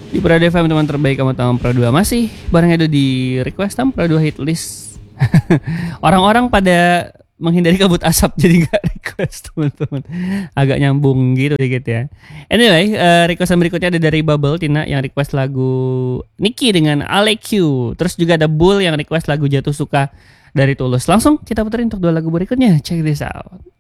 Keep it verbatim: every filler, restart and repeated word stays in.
Di Prada F M teman terbaik kamu tahu Pro dua masih bareng Edo di Request Time Pro dua Hit List. Orang-orang pada menghindari kabut asap jadi gak request teman-teman. Agak nyambung gitu dikit ya. Anyway, uh, requestan berikutnya ada dari Bubble Tina yang request lagu Nicky dengan Ale Q. Terus juga ada Bull yang request lagu Jatuh Suka dari Tulus. Langsung kita puterin untuk dua lagu berikutnya. Check this out.